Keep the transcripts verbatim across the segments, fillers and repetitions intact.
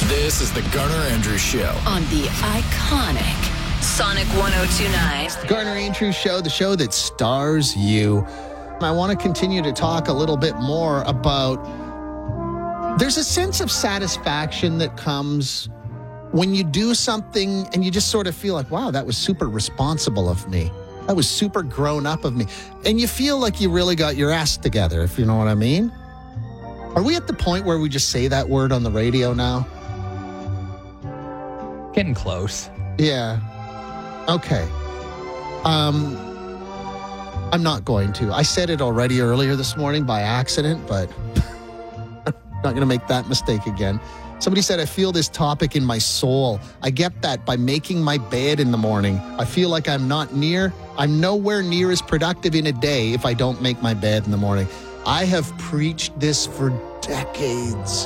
This is the Garner Andrews Show on the iconic Sonic one oh two point nine. Garner Andrews Show, the show that stars you. I want to continue to talk a little bit more about there's a sense of satisfaction that comes when you do something and you just sort of feel like, wow, that was super responsible of me. That was super grown up of me. And you feel like you really got your ass together, if you know what I mean. Are we at the point where we just say that word on the radio now? Getting close. Yeah. Okay. Um, I'm not going to. I said it already earlier this morning by accident, but I'm not going to make that mistake again. Somebody said, I feel this topic in my soul. I get that by making my bed in the morning. I feel like I'm not near, I'm nowhere near as productive in a day if I don't make my bed in the morning. I have preached this for decades.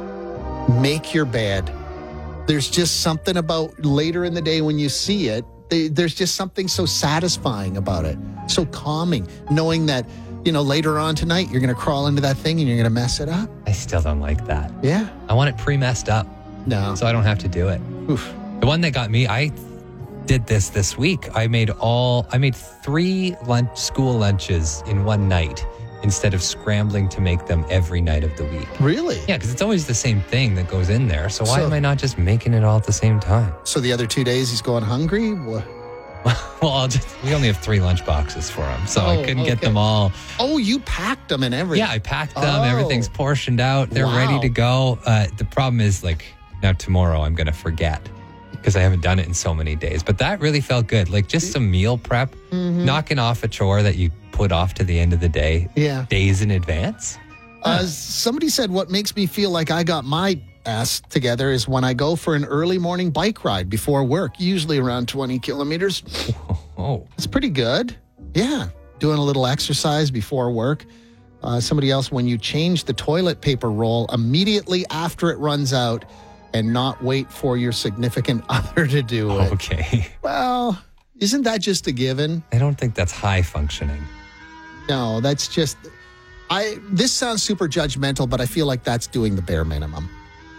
Make your bed. There's just something about later in the day when you see it, they, there's just something so satisfying about it. So calming, knowing that, you know, later on tonight, you're going to crawl into that thing and you're going to mess it up. I still don't like that. Yeah. I want it pre-messed up. No. So I don't have to do it. Oof. The one that got me, I did this this week. I made all, I made three lunch, school lunches in one night instead of scrambling to make them every night of the week. Really? Yeah, because it's always the same thing that goes in there. So why So- am I not just making it all at the same time? So the other two days he's going hungry? What? Well, I'll just, we only have three lunch boxes for him, so I Oh, couldn't get okay. them all. Oh, you packed them and everything. Yeah, I packed them. Oh. Everything's portioned out. They're Wow. ready to go. Uh, the problem is, like, now tomorrow I'm going to forget because I haven't done it in so many days. But that really felt good. Like, just some meal prep, Mm-hmm. knocking off a chore that you put off to the end of the day, Yeah. days in advance. Uh, somebody said what makes me feel like I got my ass together is when I go for an early morning bike ride before work, usually around twenty kilometers. Oh, It's pretty good. Yeah. Doing a little exercise before work. Uh, somebody else, when you change the toilet paper roll immediately after it runs out and not wait for your significant other to do it. okay. Well, isn't that just a given? I don't think that's high functioning. No, that's just, I, this sounds super judgmental, but I feel like that's doing the bare minimum.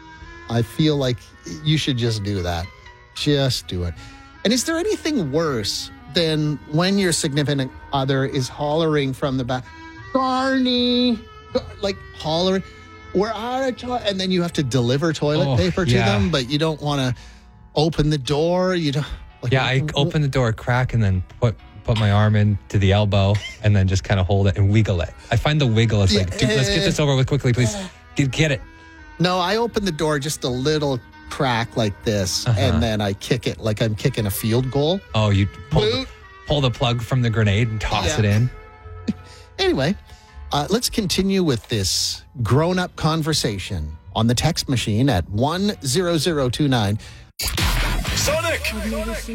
I feel like you should just do that. Just do it. And is there anything worse than when your significant other is hollering from the back, Barney, like hollering, we're out of toilet, and then you have to deliver toilet Oh, paper to yeah. them, but you don't want to open the door. You don't. Like, Yeah, I open the door, crack, and then put put my arm in to the elbow, and then just kind of hold it and wiggle it. I find the wiggle is like, dude, let's get this over with quickly, please. Get, get it. No, I open the door just a little crack like this, Uh-huh. and then I kick it like I'm kicking a field goal. Oh, you pull the, Boot. pull the plug from the grenade and toss Yeah. it in. Anyway, uh, let's continue with this grown-up conversation on the text machine at one zero zero two nine. Sonic!